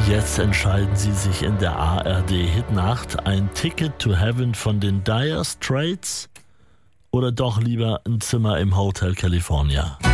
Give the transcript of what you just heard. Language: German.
Jetzt entscheiden Sie sich in der ARD-Hitnacht, ein Ticket to Heaven von den Dire Straits oder doch lieber ein Zimmer im Hotel California.